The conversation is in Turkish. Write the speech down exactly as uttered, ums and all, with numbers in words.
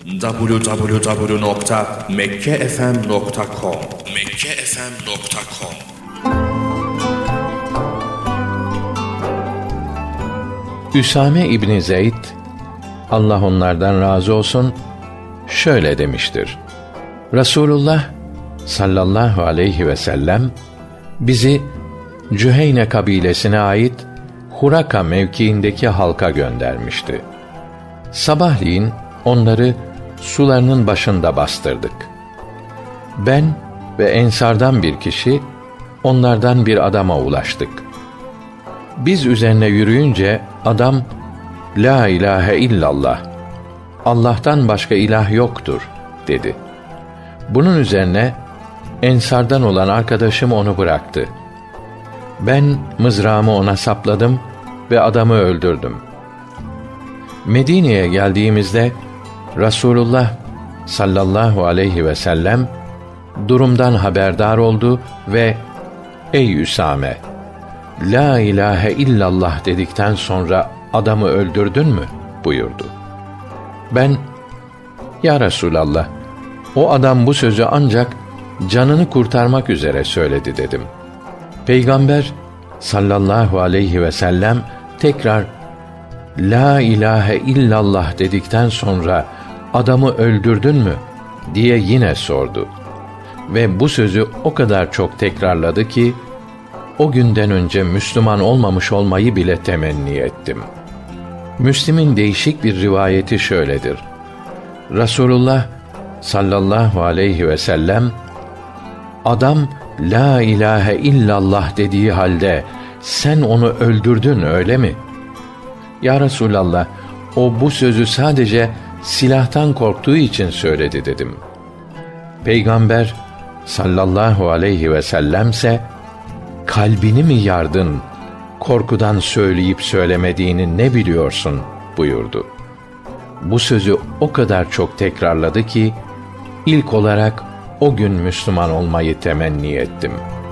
double-u double-u double-u nokta mekke f m nokta com mekke f m nokta com. Üsame İbni Zeyd, Allah onlardan razı olsun, şöyle demiştir: Resulullah sallallahu aleyhi ve sellem bizi Cüheyne kabilesine ait Huraka mevkiindeki halka göndermişti. Sabahleyin onları sularının başında bastırdık. Ben ve ensardan bir kişi onlardan bir adama ulaştık. Biz üzerine yürüyünce adam "La ilahe illallah, Allah'tan başka ilah yoktur" dedi. Bunun üzerine ensardan olan arkadaşım onu bıraktı. Ben mızrağımı ona sapladım ve adamı öldürdüm. Medine'ye geldiğimizde Resulullah sallallahu aleyhi ve sellem durumdan haberdar oldu ve "Ey Üsame, La ilahe illallah dedikten sonra adamı öldürdün mü?" buyurdu. Ben, "Ya Resulallah, o adam bu sözü ancak canını kurtarmak üzere söyledi" dedim. Peygamber sallallahu aleyhi ve sellem tekrar "La ilahe illallah dedikten sonra adamı öldürdün mü?" diye yine sordu. Ve bu sözü o kadar çok tekrarladı ki o günden önce Müslüman olmamış olmayı bile temenni ettim. Müslim'in değişik bir rivayeti şöyledir: Resulullah sallallahu aleyhi ve sellem, "Adam La ilahe illallah dediği halde sen onu öldürdün, öyle mi?" "Ya Resulallah, o bu sözü sadece silahtan korktuğu için söyledi" dedim. Peygamber sallallahu aleyhi ve sellemse, "Kalbini mi yardın, korkudan söyleyip söylemediğini ne biliyorsun?" buyurdu. Bu sözü o kadar çok tekrarladı ki ilk olarak o gün Müslüman olmayı temenni ettim.